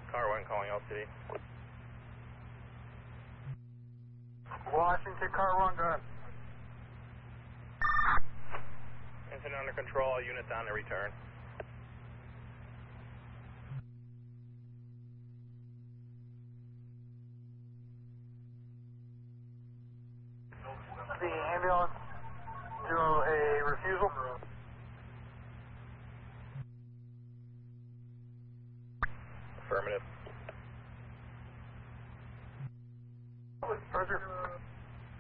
Car 1 calling LCD. Washington, Car 1, go ahead. Incident under control, all units on the return. The ambulance do a refusal. Affirmative.